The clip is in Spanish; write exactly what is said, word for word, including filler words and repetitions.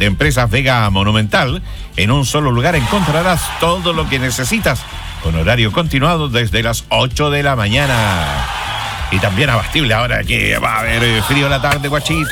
de Empresas Vega Monumental. En un solo lugar encontrarás todo lo que necesitas, con horario continuado desde las ocho de la mañana. Y también abastible ahora que va a haber frío la tarde, guachita.